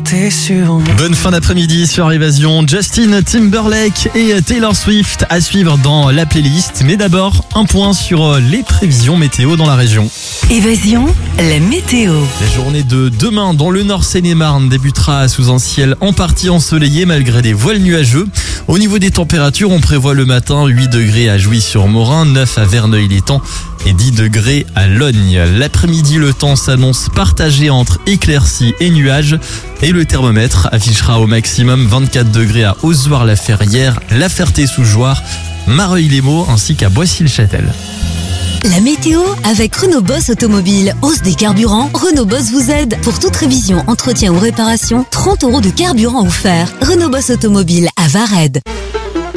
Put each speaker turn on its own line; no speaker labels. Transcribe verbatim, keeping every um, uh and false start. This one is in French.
compter sur moi.
Bonne fin d'après-midi sur Évasion. Justin Timberlake et Taylor Swift à suivre dans la playlist. Mais d'abord, un point sur les prévisions météo dans la région.
Évasion, la météo.
La journée de demain dans le Nord Seine-et-Marne débutera sous un ciel en partie ensoleillé malgré des voiles nuageux. Au niveau des températures, on prévoit le matin huit degrés à Jouy-sur-Morin, neuf à Verneuil-l'Étang et dix degrés à Logne. L'après-midi, le temps s'annonce partagé entre éclaircies et nuages et le thermomètre affichera au maximum vingt-quatre degrés à Ozoir-la-Ferrière, La Ferté-sous-Jouarre, Mareuil-les-Maux ainsi qu'à Boissy-le-Châtel.
La météo avec Renault Boss Automobile. Hausse des carburants, Renault Boss vous aide. Pour toute révision, entretien ou réparation, trente euros de carburant offert. Renault Boss Automobile à Vared.